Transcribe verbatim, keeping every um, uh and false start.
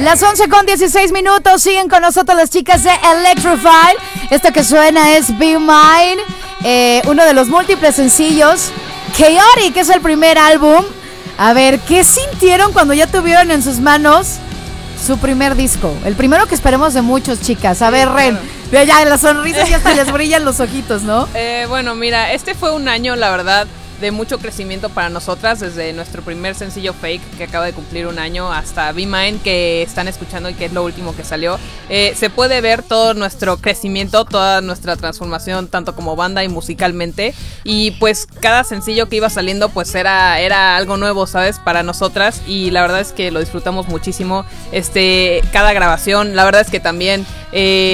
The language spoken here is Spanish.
Las once con dieciséis minutos, siguen con nosotros las chicas de Electrify. Esto que suena es Be Mine, eh, uno de los múltiples sencillos. Chaotic es el primer álbum. A ver, ¿qué sintieron cuando ya tuvieron en sus manos su primer disco? El primero que esperemos de muchos, chicas. A ver, Ren, ve ya las sonrisas y hasta les brillan los ojitos, ¿no? Eh, bueno, mira, este fue un año, la verdad, de mucho crecimiento para nosotras, desde nuestro primer sencillo Fake, que acaba de cumplir un año, hasta Be Mine, que están escuchando y que es lo último que salió. Eh, se puede ver todo nuestro crecimiento, toda nuestra transformación, tanto como banda y musicalmente, y pues cada sencillo que iba saliendo pues era, era algo nuevo, ¿sabes? Para nosotras, y la verdad es que lo disfrutamos muchísimo. Este, cada grabación, la verdad es que también... Eh,